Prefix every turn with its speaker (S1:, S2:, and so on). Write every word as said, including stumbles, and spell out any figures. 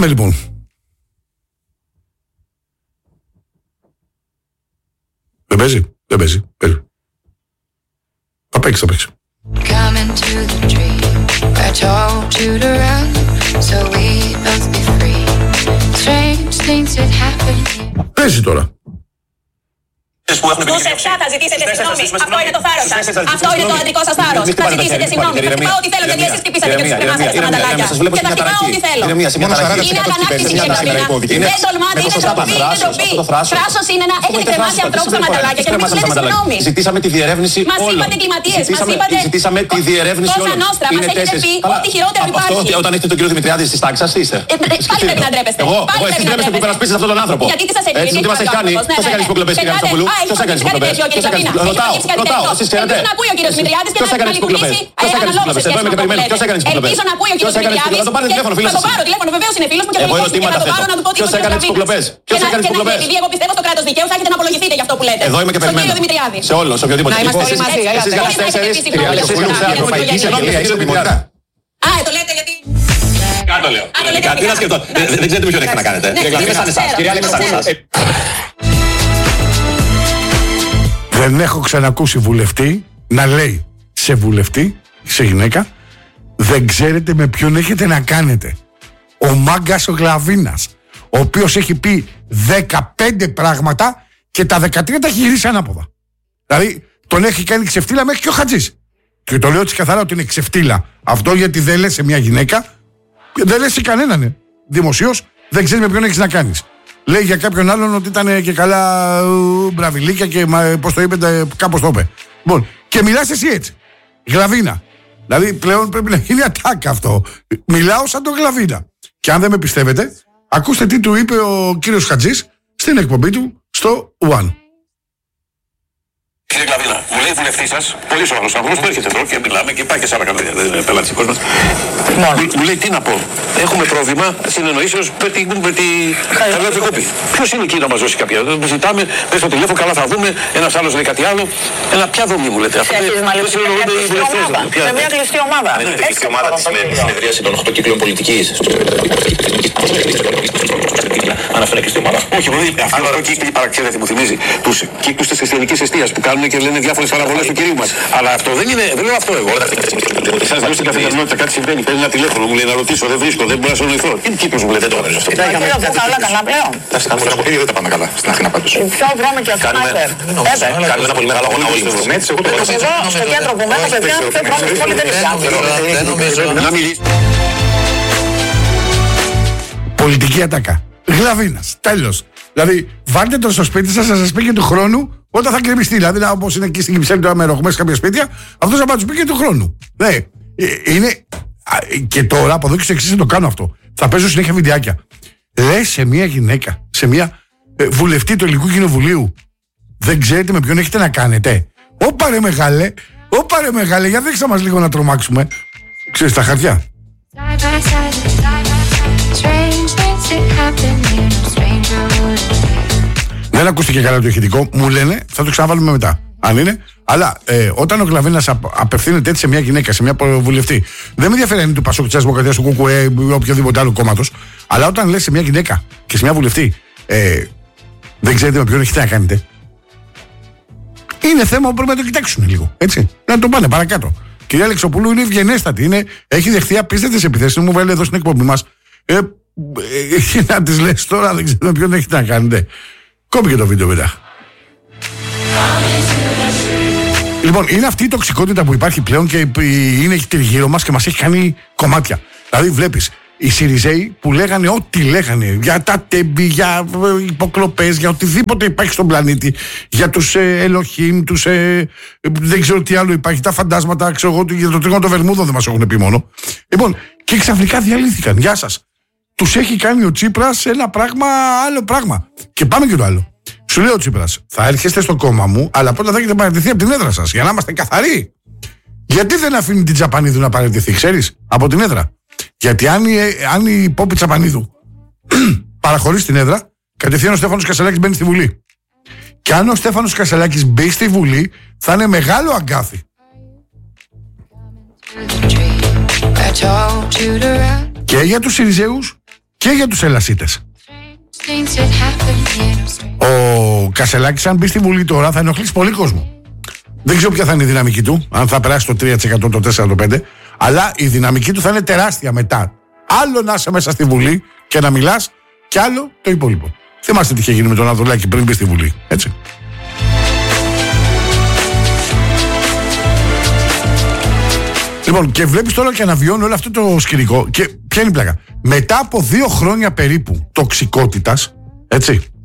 S1: Πάμε λοιπόν. Δεν παίζει, δεν παίζει. παίζει. Θα παίξει, θα παίξει. Παίζει τώρα.
S2: Στους εφτά θα ζητήσετε συγγνώμη. Αυτό είναι το θάρρος σας. Αυτό είναι το αντρικό σας θάρρος. Θα ζητήσετε συγγνώμη. Θα χτυπάω ό,τι θέλω γιατί εσείς χτυπήσατε και ξεπρεμάσατε στα μανταλάκια. Και θα χτυπάω ό,τι θέλω. Είναι αγανάκτηση κύριε Γαβρίνα. Δεν τολμάτε, είναι ντροπή, είναι ντροπή. Θράσος είναι να έχετε κρεμάσει ανθρώπους στα μανταλάκια και να μην τους λέτε συγγνώμη.
S3: Ζητήσαμε τη διερεύνηση όλων.
S2: Μας είπατε εγκληματίες, μας είπατε
S3: ζητήσαμε τη διερεύνηση όλων.
S2: Κόσα Νόστρα, μας έχετε πει ό,τι χειρότερο υπάρχει.
S3: Αυτό όταν έχετε τον κύριο Δημητριάδη στις τάξεις σας είστε.
S2: Πάλι πρέπει να ντρέπεστε.
S3: Εγώ, εσείς ντρέπεστε που υπερασπίσετε αυτόν τον άνθρωπο.
S2: Γιατί τι σας έκανε,
S3: έτσι, τι μας έχει κάνει. Ποιος έκανε τις υποκλοπές κύριε Αριστοπούλου. Ποιος έκανε τις υποκλοπές. Ρωτάω, ρωτάω, εσείς ξέρετε.
S2: Ελπίζω να ακούει ο κύριος Δημητριάδης και
S3: ποιος
S2: να
S3: έκανε τις υποκλοπές. Ποιος έκανε τις υποκλοπές. Εδώ είμαι και περιμένω. Ποιος έκανε τις υποκλοπές.
S2: Ελπίζω να ακούει ο κύριος Δημητριάδης.
S3: Θα το πάρετε τηλέφωνο, φίλος
S2: σας. Θα το πάρω τηλέφωνο, βεβαίως είναι φίλος μου και
S3: εγώ ερωτήματα θέτω. Ποιος έκανε τις υποκλοπές. Ποιος έκανε τις υποκλοπές.
S2: Επειδή εγώ πιστεύω στο κράτος δικαίου θα έχετε να απολογηθείτε για αυτό που λέτε.
S3: Εδώ είμαι και περιμένω. Σε όλο, σε οποιοδήποτε.
S2: Να είμαστε όλοι μαζί.
S3: Εσείς για τις τέσσερις. Ευρωπαϊκή Ενότητα.
S2: Α, το λέτε γιατί.
S3: Κάτω λέω. Τι να σκεφτώ. Δεν ξέρετε με ποιον έχετε να κάνετε. Είμαι σαν εσάς. Κυρία, είμαι σαν εσάς.
S1: Δεν έχω ξανακούσει βουλευτή να λέει σε βουλευτή, σε γυναίκα, δεν ξέρετε με ποιον έχετε να κάνετε. Ο μάγκας ο Γλαβίνας, ο οποίος έχει πει δεκαπέντε πράγματα και τα δεκατρία τα έχει γυρίσει ανάποδα. Δηλαδή τον έχει κάνει ξεφτύλα μέχρι και ο Χατζής. Και το λέω έτσι καθαρά ότι είναι ξεφτύλα. Αυτό γιατί δεν λες σε μια γυναίκα, δεν λες σε κανέναν. Δημοσίως δεν ξέρεις με ποιον έχεις να κάνεις. Λέει για κάποιον άλλον ότι ήταν και καλά μπραβιλίκια και πώς το είπε, κάπως το είπε. Λοιπόν, και μιλάς εσύ έτσι. Γλαβίνα. Δηλαδή πλέον πρέπει να γίνει ατάκα αυτό. Μιλάω σαν τον Γλαβίνα. Και αν δεν με πιστεύετε, ακούστε τι του είπε ο κύριος Χατζής στην εκπομπή του στο One.
S4: Κύριε Γλαβίνα, μου λέει βουλευτή σας, πολύ σοβαρός άνθρωπος που έρχεται εδώ και μιλάμε και υπάρχει και σαν κανένα, δεν είναι πελάτης κόσμος. Μου λέει τι να πω, έχουμε πρόβλημα συνεννοήσεως με τη Χαριλάτη Κόπη. Ποιος είναι εκεί να μας δώσει κάποια, δεν ζητάμε, πες στο τηλέφωνο, καλά θα δούμε, ένας άλλος λέει κάτι άλλο. Ένα ποια δομή μου λέτε, αυτό δεν συνεννοούνται οι βουλευτές.
S2: Με μια κλειστή ομάδα.
S4: Με μια κλειστή ομάδα της συνεδρίαση των οκτώ κύκλων πολιτικής. Αν αυτό είναι κλειστή ομάδα. Όχι, αυτό είναι κύκλοι παραξέρετε μου θυμίζει τους κύκλους της χριστιανικής εστίας που κάνουν και λένε διάφορες παραβολές του κυρίου μας. Αλλά αυτό δεν είναι, δεν λέω αυτό εγώ. Σας λέω στην καθημερινότητα κάτι συμβαίνει, παίρνει ένα τηλέφωνο, μου λέει να ρωτήσω, δεν βρίσκω, δεν μπορώ να συνοηθώ. Τι κύκλους μου λέτε τώρα αυτό.
S2: Τα κύρια που καλά καλά πλέον.
S4: Τα σκαφοπίδια δεν τα πάμε καλά στην Αθήνα πάντως.
S2: Ποιο δρόμο και αυτό να φέρει.
S4: Κάνουμε ένα πολύ μεγάλο αγώνα όλοι μας.
S2: Εδώ στο κέντρο που μένω παιδιά, ποιο δρόμο και όλοι δεν υπάρχει.
S1: Πολιτική ατάκα. Γλαβίνας. Τέλος. Δηλαδή, βάλτε τον στο σπίτι σας να σας πει και του χρόνου όταν θα κρεμιστεί. Δηλαδή, όπως είναι εκεί στην Κυψέλη τώρα με ρογμές κάποια σπίτια, αυτός θα πάει του πει και του χρόνου. Ναι. Είναι. Και τώρα από εδώ και στο εξής θα το κάνω αυτό. Θα παίζω συνέχεια βιντεάκια. Λες σε μια γυναίκα, σε μια ε, βουλευτή του Ελληνικού Κοινοβουλίου, δεν ξέρετε με ποιον έχετε να κάνετε. Όπα ρε μεγάλε, όπα ρε μεγάλε, για δείξα μας λίγο να τρομάξουμε. Ξέρεις τα χαρτιά. Δεν ακούστηκε καλά το ηχητικό, μου λένε, θα το ξαναβάλουμε μετά. Αν είναι, αλλά ε, όταν ο Γλαβίνας απευθύνεται έτσι σε μια γυναίκα, σε μια βουλευτή, δεν με ενδιαφέρει αν είναι του Πασόκ, της Δημοκρατίας, του ΚΚΕ ή οποιοδήποτε άλλο κόμματος, αλλά όταν λες σε μια γυναίκα και σε μια βουλευτή, ε, δεν ξέρετε με ποιον έχετε να κάνετε. Είναι θέμα που πρέπει να το κοιτάξουν λίγο. Έτσι. Να το πάνε παρακάτω. Κυρία Αλεξοπούλου είναι ευγενέστατη. Είναι, έχει δεχθεί απίστευτες επιθέσεις. Μου βάλει εδώ στην εκπομπή μας. Ε, ε, ε, να τις λες τώρα, δεν ξέρετε με ποιον έχετε να κάνετε. Κόμπη και το βίντεο μετά. Λοιπόν, είναι αυτή η τοξικότητα που υπάρχει πλέον και είναι γύρω μας και μας έχει κάνει κομμάτια. Δηλαδή, βλέπεις οι Σιριζέοι που λέγανε ό,τι λέγανε για τα τέμπη, για υποκλοπές, για οτιδήποτε υπάρχει στον πλανήτη, για τους ε, Ελοχήμ, τους ε, δεν ξέρω τι άλλο υπάρχει, τα φαντάσματα, ξέρω εγώ, για το τρίγωνο των Βερμούδων δεν μας έχουν πει μόνο. Λοιπόν, και ξαφνικά διαλύθηκαν. Γεια σας. Τους έχει κάνει ο Τσίπρας ένα πράγμα, άλλο πράγμα. Και πάμε και το άλλο. Σου λέει ο Τσίπρας, θα έρχεστε στο κόμμα μου, αλλά πρώτα θα έχετε παραιτηθεί από την έδρα σας, για να είμαστε καθαροί. Γιατί δεν αφήνει την Τσαπανίδου να παραιτηθεί, ξέρεις, από την έδρα. Γιατί αν η, αν η Πόπη Τσαπανίδου παραχωρήσει την έδρα, κατευθείαν ο Στέφανος Κασσαλάκης μπαίνει στη Βουλή. Και αν ο Στέφανος Κασσαλάκης μπει στη Βουλή, θα είναι μεγάλο αγκάθι. Και για τους Σιριζέους και για τους Ελλασίτες. Ο Κασελάκης, αν μπει στη Βουλή τώρα, θα ενοχλήσει πολύ κόσμο. Δεν ξέρω ποια θα είναι η δυναμική του, αν θα περάσει το τρία τοις εκατό, το τέσσερα τοις εκατό, το πέντε τοις εκατό, αλλά η δυναμική του θα είναι τεράστια μετά. Άλλο να είσαι μέσα στη Βουλή και να μιλάς, και άλλο το υπόλοιπο. Θυμάστε τι είχε γίνει με τον Ανδρουλάκη πριν μπει στη Βουλή, έτσι. Λοιπόν, και βλέπεις τώρα και αναβιώνει όλο αυτό το σκηνικό. Και ποια είναι η πλάκα? Μετά από δύο χρόνια περίπου τοξικότητας, έτσι,